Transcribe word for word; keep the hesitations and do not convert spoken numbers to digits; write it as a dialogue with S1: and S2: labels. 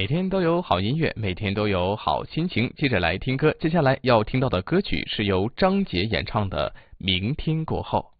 S1: 每天都有好音乐，每天都有好心情。接着来听歌，接下来要听到的歌曲是由张杰演唱的《明天过后》。